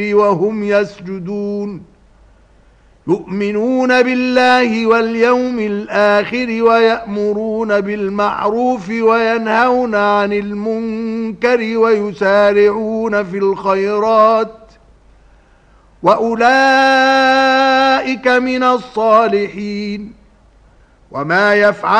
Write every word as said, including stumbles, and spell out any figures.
وهم يسجدون يؤمنون بالله واليوم الآخر ويأمرون بالمعروف وينهون عن المنكر ويسارعون في الخيرات وأولئك من الصالحين وما يفعل